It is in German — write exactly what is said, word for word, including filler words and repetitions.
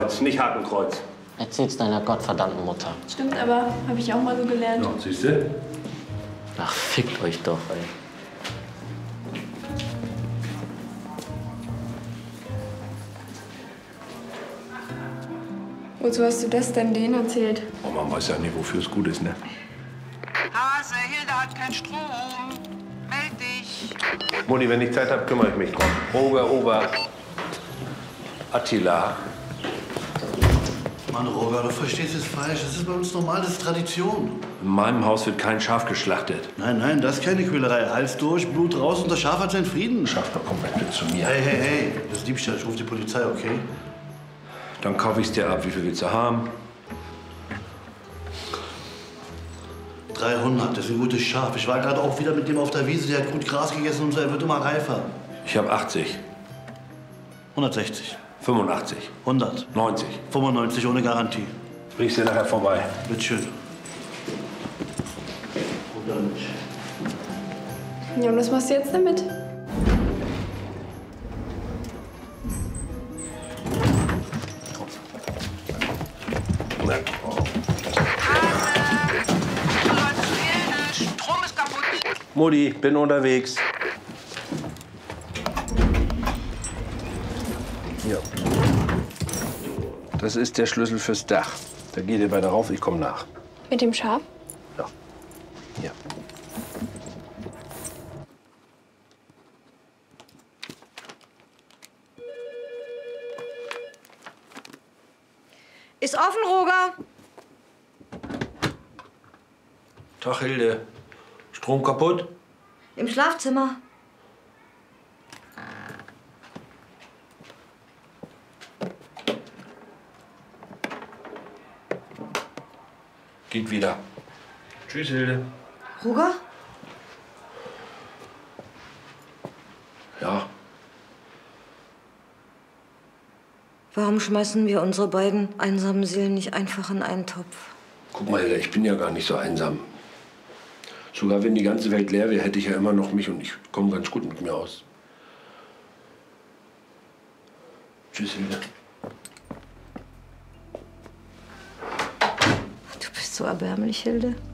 Nicht Hakenkreuz. Erzähl's deiner gottverdammten Mutter. Stimmt aber, habe ich auch mal so gelernt. Ja, siehst du? Ach, fickt euch doch, ey. Wozu hast du das denn denen erzählt? Oh, man weiß ja nicht, wofür es gut ist, ne? Hase, Hilde hat keinen Strom. Meld dich. Mutti, wenn ich Zeit habe, kümmere ich mich drum. Roger, Ober, Attila. Mann, Roger, du verstehst es falsch. Das ist bei uns normal, das ist Tradition. In meinem Haus wird kein Schaf geschlachtet. Nein, nein, das ist keine Quälerei. Hals durch, Blut raus und das Schaf hat seinen Frieden. Schaf, doch, komm bitte zu mir. Hey, hey, hey, das ist Diebstahl. Ich rufe die Polizei, okay? Dann kaufe ich's dir ab. Wie viel willst du haben? dreihundert, das ist ein gutes Schaf. Ich war gerade auch wieder mit dem auf der Wiese. Der hat gut Gras gegessen und so, er wird immer reifer. Ich habe achtzig. hundertsechzig. fünfundachtzig. hundert. neunzig. fünfundneunzig ohne Garantie. Bring ich dir nachher vorbei. Bitteschön. Oder nicht? Ja, und was machst du jetzt damit? Strom ist kaputt. Mutti, bin unterwegs. Ja. Das ist der Schlüssel fürs Dach. Da geht ihr beide rauf, ich komme nach. Mit dem Schaf? Ja. Hier. Ist offen, Roger. Tag, Hilde. Strom kaputt? Im Schlafzimmer. Geht wieder. Tschüss, Hilde. Roger? Ja. Warum schmeißen wir unsere beiden einsamen Seelen nicht einfach in einen Topf? Guck mal, Hilde, ich bin ja gar nicht so einsam. Sogar wenn die ganze Welt leer wäre, hätte ich ja immer noch mich und ich komme ganz gut mit mir aus. Tschüss, Hilde. Du bist so erbärmlich, Hilde.